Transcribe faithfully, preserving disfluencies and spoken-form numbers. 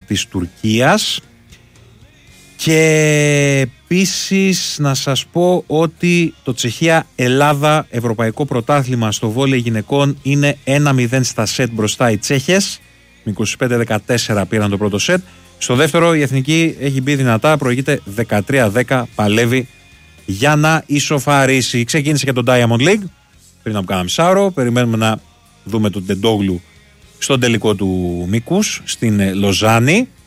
της Τουρκίας. Και επίσης να σας πω ότι το Τσεχία-Ελλάδα Ευρωπαϊκό Πρωτάθλημα στο βόλεϊ γυναικών είναι ένα μηδέν στα σετ μπροστά οι Τσέχες. Με είκοσι πέντε δεκατέσσερα πήραν το πρώτο σετ. Στο δεύτερο η Εθνική έχει μπει δυνατά, προηγείται δεκατρία δέκα, παλεύει για να ισοφαρίσει. Ξεκίνησε και το Diamond League πριν από κάνα μισάωρο. Περιμένουμε να δούμε τον Τεντόγλου στον τελικό του μήκους στην Λοζάνη.